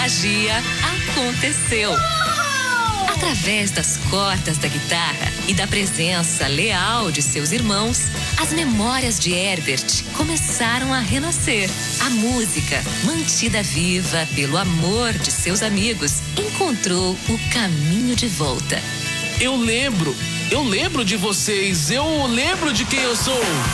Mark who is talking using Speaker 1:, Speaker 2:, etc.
Speaker 1: magia aconteceu. Através das cordas da guitarra e da presença leal de seus irmãos, as memórias de Herbert começaram a renascer. A música, mantida viva pelo amor de seus amigos, encontrou o caminho de volta.
Speaker 2: Eu lembro de vocês, eu lembro de quem eu sou.